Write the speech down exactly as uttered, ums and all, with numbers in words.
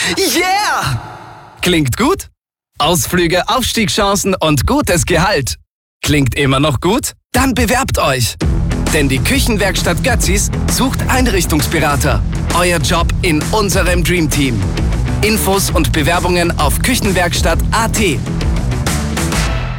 Yeah! Klingt gut? Ausflüge, Aufstiegschancen und gutes Gehalt. Klingt immer noch gut? Dann bewerbt euch! Denn die Küchenwerkstatt Götzis sucht Einrichtungsberater. Euer Job in unserem Dreamteam. Infos und Bewerbungen auf küchenwerkstatt punkt at.